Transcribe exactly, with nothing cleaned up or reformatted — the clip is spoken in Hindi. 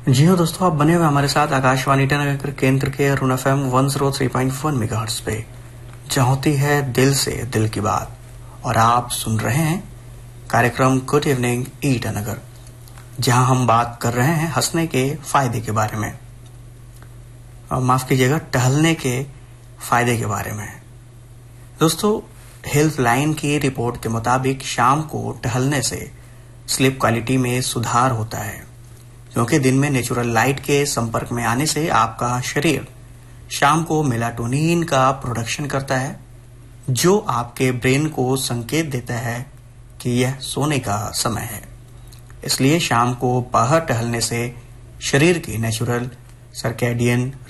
जी हाँ दोस्तों, आप बने हुए हमारे साथ आकाशवाणी ईटानगर केंद्र के Arun F M one zero three point one megahertz पे, जहाँ होती है दिल से दिल की बात। और आप सुन रहे हैं कार्यक्रम गुड इवनिंग ईटानगर, जहाँ हम बात कर रहे हैं हंसने के फायदे के बारे में, माफ कीजिएगा टहलने के फायदे के बारे में। दोस्तों, हेल्पलाइन की रिपोर्ट के मुताबिक शाम को टहलने से स्लीप क्वालिटी में सुधार होता है, क्योंकि दिन में नेचुरल लाइट के संपर्क में आने से आपका शरीर शाम को मेलाटोनिन का प्रोडक्शन करता है, जो आपके ब्रेन को संकेत देता है कि यह सोने का समय है। इसलिए शाम को बाहर टहलने से शरीर की नेचुरल सर्कैडियन